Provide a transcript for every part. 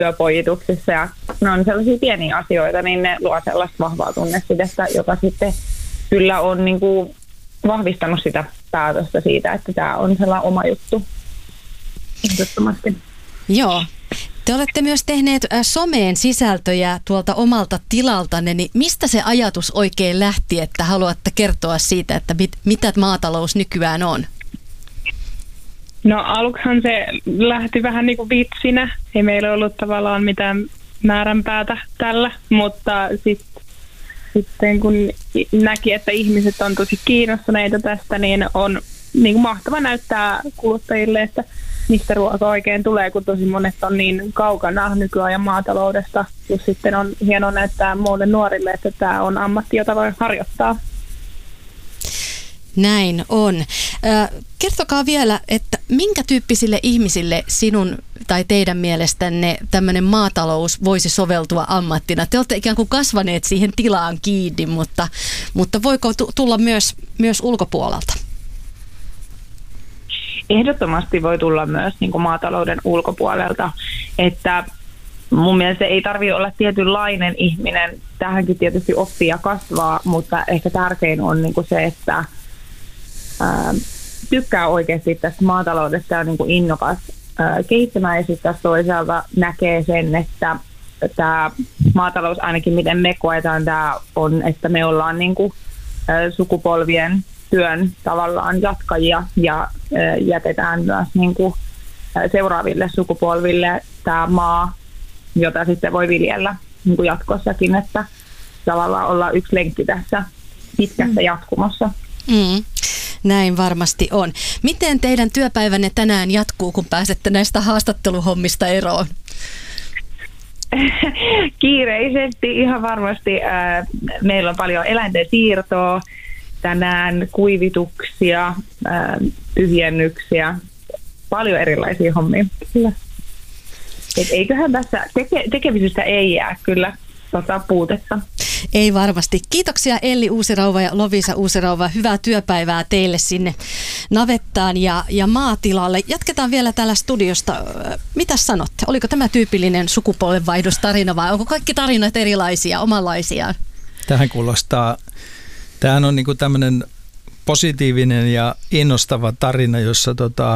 työpojituksissa ja ne on sellaisia pieniä asioita, niin ne luo sellaista vahvaa tunnesidettä, joka sitten kyllä on niin kuin vahvistanut sitä päätöstä siitä, että tämä on sellainen oma juttu. Ehdottomasti. Joo. Te olette myös tehneet someen sisältöjä tuolta omalta tilaltanne, niin mistä se ajatus oikein lähti, että haluatte kertoa siitä, että mitä maatalous nykyään on? No aluksihan se lähti vähän niin kuin vitsinä. Ei meillä ollut tavallaan mitään määränpäätä tällä, mutta sitten kun näki, että ihmiset on tosi kiinnostuneita tästä, niin on niin kuin mahtava näyttää kuluttajille, että mistä ruoka oikein tulee, kun tosi monet on niin kaukana nykyajan maataloudesta. Plus sitten on hienoa näyttää muille nuorille, että tämä on ammatti, jota voi harjoittaa. Näin on. Kertokaa vielä, että minkä tyyppisille ihmisille sinun tai teidän mielestänne tämmöinen maatalous voisi soveltua ammattina? Te olette ikään kuin kasvaneet siihen tilaan kiinni, mutta voiko tulla myös ulkopuolelta? Ehdottomasti voi tulla myös niin kuin maatalouden ulkopuolelta, että mun mielestä ei tarvitse olla tietynlainen ihminen. Tähänkin tietysti oppii ja kasvaa, mutta ehkä tärkein on niin kuin se, että tykkää oikeasti tästä maataloudesta ja niin kuin innokas kehittämään ja sitten toisaalta näkee sen, että tämä maatalous ainakin miten me koetaan tämä on, että me ollaan niin kuin sukupolvien työn tavallaan jatkajia ja jätetään myös niin kuin seuraaville sukupolville tämä maa, jota sitten voi viljellä niin kuin jatkossakin, että tavallaan ollaan yksi lenkki tässä pitkässä jatkumossa. Näin varmasti on. Miten teidän työpäivänne tänään jatkuu, kun pääsette näistä haastatteluhommista eroon? Kiireisesti ihan varmasti. Meillä on paljon eläinten siirtoa, tänään kuivituksia, tyhjennyksiä, paljon erilaisia hommia. Et eiköhän tässä tekemisestä ei jää kyllä puutetta. Ei varmasti. Kiitoksia Elli Uusirauva ja Lovisa Uusirauva. Hyvää työpäivää teille sinne navettaan ja maatilalle. Jatketaan vielä täällä studiosta. Mitä sanotte? Oliko tämä tyypillinen sukupolvenvaihdostarina vai onko kaikki tarinat erilaisia, omanlaisiaan? Tähän kuulostaa. Tämähän on niinku tämmöinen positiivinen ja innostava tarina, jossa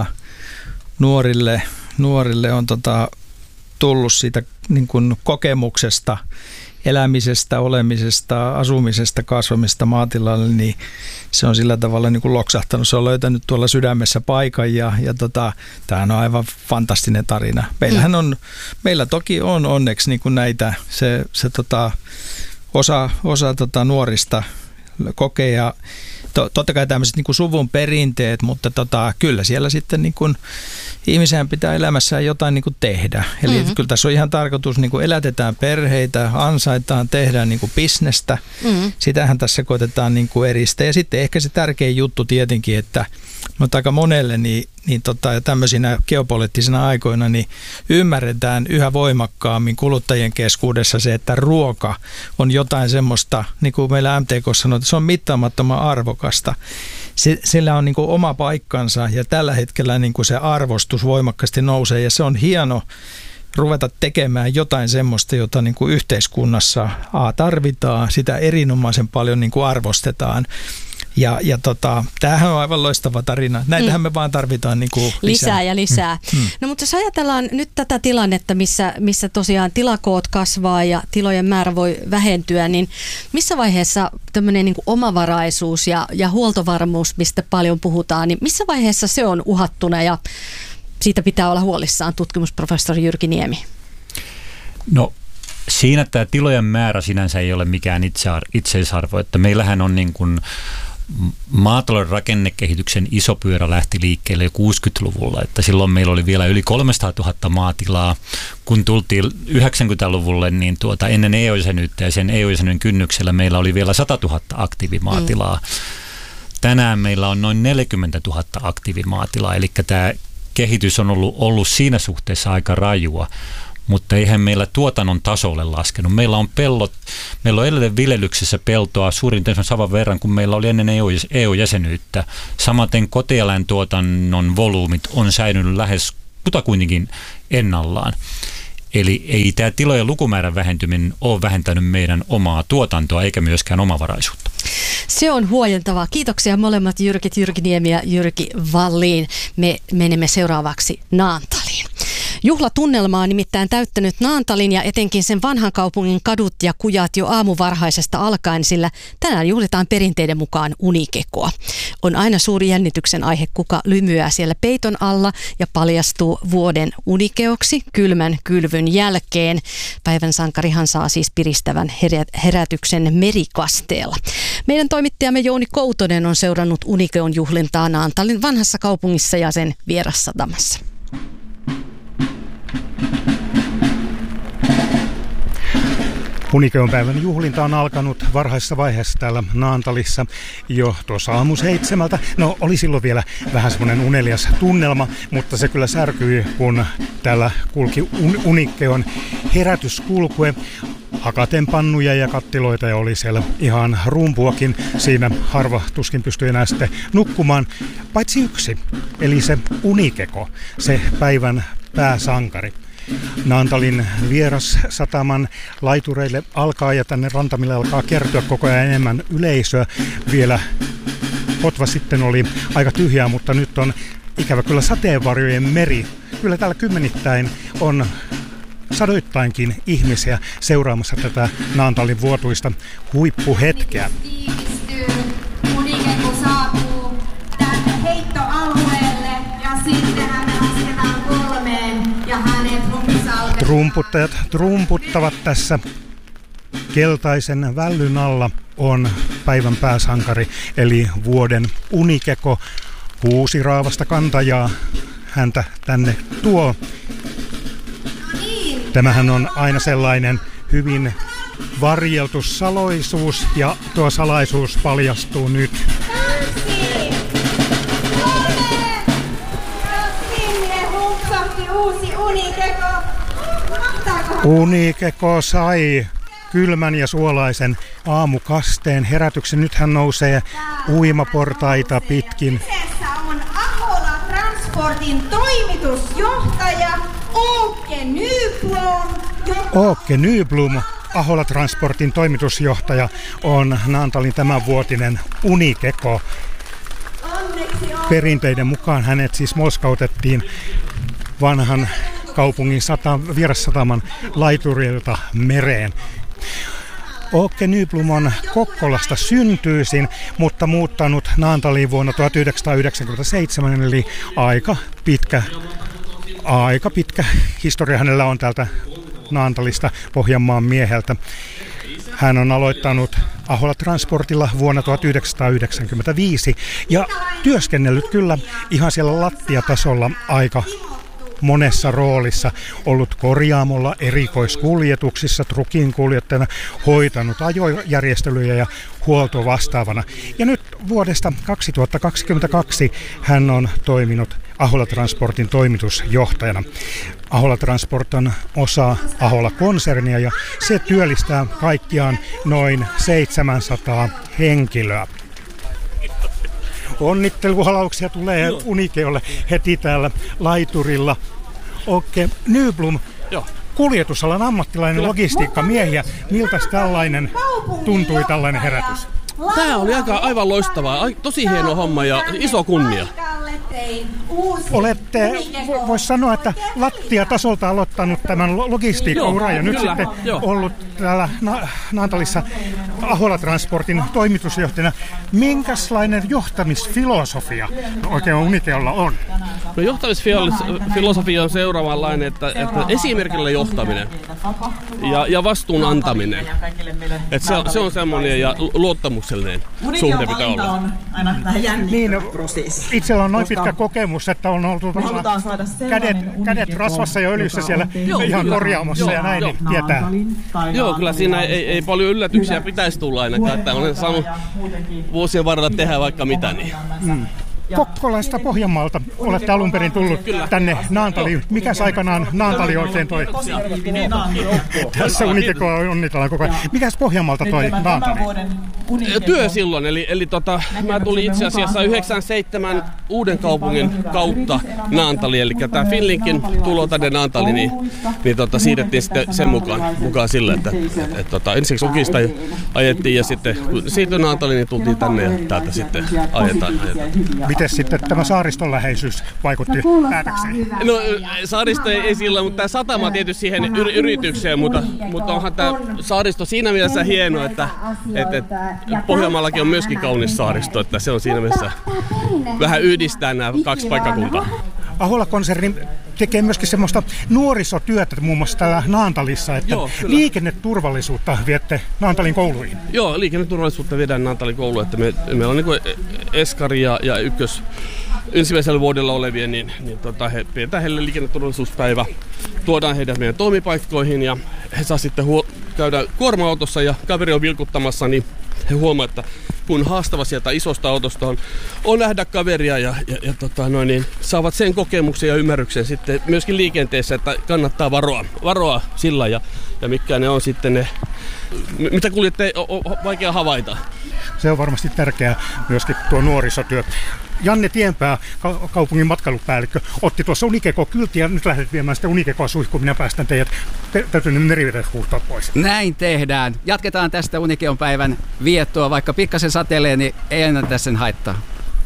nuorille on tullut siitä niin kuin kokemuksesta, elämisestä, olemisesta, asumisesta, kasvamista maatilalle, niin se on sillä tavalla niin kuin loksahtanut. Se on löytänyt tuolla sydämessä paikan ja tämähän on aivan fantastinen tarina. Meillä toki on onneksi niin kuin näitä, osa nuorista kokee ja totta kai tämmöiset niin kuin suvun perinteet, mutta kyllä siellä sitten niin kuin ihmisen pitää elämässään jotain niin kuin tehdä. Eli kyllä tässä on ihan tarkoitus, niin kuin elätetään perheitä, ansaitaan, tehdään niin kuin bisnestä. Sitähän tässä koetetaan niin kuin eristää. Ja sitten ehkä se tärkein juttu tietenkin, että aika monelle ja tämmöisinä geopoliittisina aikoina niin ymmärretään yhä voimakkaammin kuluttajien keskuudessa se, että ruoka on jotain semmoista, niin kuin meillä MTK sanoo, että se on mittaamattoman arvokasta. Sillä on niin kuin oma paikkansa ja tällä hetkellä niin kuin se arvostus voimakkaasti nousee ja se on hieno ruveta tekemään jotain semmoista, jota niin kuin yhteiskunnassa tarvitaan, sitä erinomaisen paljon niin kuin arvostetaan. Ja tämähän on aivan loistava tarina. Näitähän me vaan tarvitaan niin kuin lisää ja lisää. No mutta jos ajatellaan nyt tätä tilannetta, missä tosiaan tilakoot kasvaa ja tilojen määrä voi vähentyä, niin missä vaiheessa tämmöinen niin kuin omavaraisuus ja huoltovarmuus, mistä paljon puhutaan, niin missä vaiheessa se on uhattuna ja siitä pitää olla huolissaan, tutkimusprofessori Jyrki Niemi? No siinä tämä tilojen määrä sinänsä ei ole mikään itseisarvo, että meillähän on niin kuin maatalouden rakennekehityksen iso pyörä lähti liikkeelle jo 60-luvulla, että silloin meillä oli vielä yli 300 000 maatilaa. Kun tultiin 90-luvulle, niin ennen EU-jäsenyyttä ja sen EU-jäsenyyden kynnyksellä meillä oli vielä 100 000 aktiivimaatilaa. Tänään meillä on noin 40 000 aktiivimaatilaa, eli tämä kehitys on ollut siinä suhteessa aika rajua. Mutta eihän meillä tuotannon taso ole laskenut. Meillä on edelleen viljelyksessä peltoa suurin saman verran kuin meillä oli ennen EU-jäsenyyttä. Samaten kotieläintuotannon volyymit on säilynyt lähes kutakuinkin ennallaan. Eli ei tämä tilojen lukumäärän vähentyminen ole vähentänyt meidän omaa tuotantoa eikä myöskään omavaraisuutta. Se on huojentavaa. Kiitoksia molemmat Jyrki Niemi ja Jyrki Wallin. Me menemme seuraavaksi Naantaliin. Juhlatunnelma on nimittäin täyttänyt Naantalin ja etenkin sen vanhan kaupungin kadut ja kujat jo aamuvarhaisesta alkaen, sillä tänään juhlitaan perinteiden mukaan unikekoa. On aina suuri jännityksen aihe, kuka lymyää siellä peiton alla ja paljastuu vuoden unikeoksi kylmän kylvyn jälkeen. Päivän sankarihan saa siis piristävän herätyksen Merikasteella. Meidän toimittajamme Jouni Koutonen on seurannut unikeon juhlintaa Naantalin vanhassa kaupungissa ja sen vierassatamassa. Unikeon päivän juhlinta on alkanut varhaisessa vaiheessa täällä Naantalissa jo tuossa aamu 7. No oli silloin vielä vähän semmoinen unelias tunnelma, mutta se kyllä särkyi, kun täällä kulki Unikeon herätyskulkue. Hakaten pannuja ja kattiloita ja oli siellä ihan rumpuakin. Siinä harva tuskin pystyi enää sitten nukkumaan, paitsi yksi, eli se unikeko, se päivän pääsankari. Naantalin vierassataman laitureille alkaa ja tänne rantamille alkaa kertyä koko ajan enemmän yleisöä. Vielä Kotva sitten oli aika tyhjää, mutta nyt on ikävä kyllä sateenvarjojen meri. Kyllä täällä kymmenittäin on sadoittainkin ihmisiä seuraamassa tätä Naantalin vuotuista huippuhetkeä. Unikeko saapuu tänne heittoalueelle ja sitten hänet lasketaan 3 ja hänet rumpusautetaan. Trumputtajat trumputtavat tässä. Keltaisen vällyn alla on päivän pääsankari eli vuoden unikeko. 6 raavasta kantajaa häntä tänne tuo. Tämähän on aina sellainen hyvin varjeltu salaisuus ja tuo salaisuus paljastuu nyt. Unikeko sai kylmän ja suolaisen aamukasteen herätyksen. Nyt hän nousee uimaportaita pitkin. Kyseessä on Ahola Transportin toimitusjohtaja Åke Nyblom. Åke Nyblom, Ahola Transportin toimitusjohtaja, on Naantalin tämänvuotinen unikeko. Perinteiden mukaan hänet siis moskautettiin vanhan kaupungin vierassataman laiturilta mereen. Åke Nyblom on Kokkolasta syntyisin, mutta muuttanut Naantaliin vuonna 1997, eli aika pitkä historia hänellä on täältä Naantalista, Pohjanmaan mieheltä. Hän on aloittanut Ahola Transportilla vuonna 1995 ja työskennellyt kyllä ihan siellä lattiatasolla aika monessa roolissa, ollut korjaamolla, erikoiskuljetuksissa, trukin kuljettajana, hoitanut ajojärjestelyjä ja huoltovastaavana. Ja nyt vuodesta 2022 hän on toiminut Ahola Transportin toimitusjohtajana. Ahola Transport on osa Ahola-konsernia ja se työllistää kaikkiaan noin 700 henkilöä. Onnitteluhalauksia tulee Unikeolle heti täällä laiturilla. Åke Nyblom, kuljetusalan ammattilainen, logistiikkamiehiä. Miltä tällainen tuntui, tällainen herätys? Tämä oli aivan loistavaa. Tosi hieno homma ja iso kunnia. Olette, voisi sanoa, että lattiatasolta aloittanut tämän logistiikkauran ja nyt sitten ollut täällä Naantalissa Ahola Transportin toimitusjohtajana. Minkälainen johtamisfilosofia oikein Unikeolla on? No, johtamisfilosofia on seuraavanlainen, että esimerkillä johtaminen ja vastuun antaminen. Että se on semmoinen ja luottamuksellinen suhde pitää olla. Niin, itsellä on noin pitkä kokemus, että on oltu kädet rasvassa ja öljyssä siellä ihan korjaamossa ja näin, niin tietää. Joo, kyllä siinä ei paljon yllätyksiä pitäisi tulla ainakaan, että olen saanut vuosien varrella tehdä vaikka mitä. Niin. Kokkolasta Pohjanmaalta olette alun perin tullut tänne Naantaliin. Mikäs aikanaan Naantali oikein toi? Tässä Unikeko onnitellaan koko ajan. Mikäs Pohjanmaalta toi Naantali? Työ silloin, eli mä tulin itse asiassa 97 uuden kaupungin kautta Naantali, eli tämä Finlinkin tulo tänne Naantali, niin siirrettiin sitten sen mukaan sille, että ensiksi Ukista ajettiin ja sitten kun siitä Naantali, niin tultiin tänne ja täältä sitten ajetaan. Miten sitten tämä saariston läheisyys vaikutti päätökseen? No saaristo ei sillä, mutta tämä satama tietysti siihen yritykseen, mutta onhan tämä saaristo siinä mielessä hieno, että Pohjanmaallakin on myöskin kaunis saaristo, että se on siinä mielessä vähän yhdistää nämä kaksi paikkakuntaa. Ahola-konserni tekee myöskin semmoista nuorisotyötä muun muassa täällä Naantalissa, että liikenneturvallisuutta viette Naantalin kouluihin. Joo, liikenneturvallisuutta viedään Naantalin kouluun, että meillä on niin kuin eskari ja ensimmäisellä vuodella olevia, niin he pidetään heille liikenneturvallisuuspäivä, tuodaan heidät meidän toimipaikkoihin ja he saa sitten käydä kuorma-autossa ja kaveri on vilkuttamassa, niin he huomaa, että kun haastava sieltä isosta autosta on nähdä kaveria ja niin saavat sen kokemuksen ja ymmärryksen sitten myöskin liikenteessä, että kannattaa varoa sillä ja mitkä ne on sitten ne, mitä kuljettajia on vaikea havaita. Se on varmasti tärkeää myöskin tuo nuorisotyö. Janne Tienpää, kaupungin matkailupäällikkö, otti tuossa Unikeko-kyltiä ja nyt lähdet viemään sitä Unikekoa suihkuun. Minä päästän teidät. Täytyy ne merivedet huuhtoa pois. Näin tehdään. Jatketaan tästä Unikeon päivän viettoa. Vaikka pikkasen satelee, niin ei aina sen haittaa.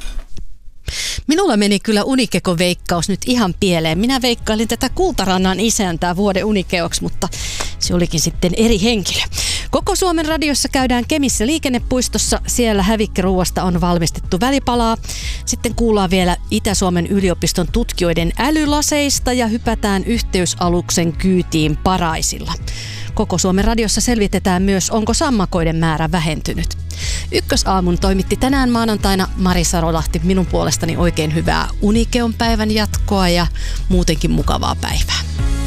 Minulla meni kyllä Unikeko-veikkaus nyt ihan pieleen. Minä veikkailin tätä Kultarannan isäntää vuoden Unikeoksi, mutta se olikin sitten eri henkilö. Koko Suomen radiossa käydään Kemissä liikennepuistossa. Siellä hävikkiruuasta on valmistettu välipalaa. Sitten kuullaan vielä Itä-Suomen yliopiston tutkijoiden älylaseista ja hypätään yhteysaluksen kyytiin Paraisilla. Koko Suomen radiossa selvitetään myös, onko sammakoiden määrä vähentynyt. Ykkösaamun toimitti tänään maanantaina Mari Sarolahti. Minun puolestani oikein hyvää Unikeon päivän jatkoa ja muutenkin mukavaa päivää.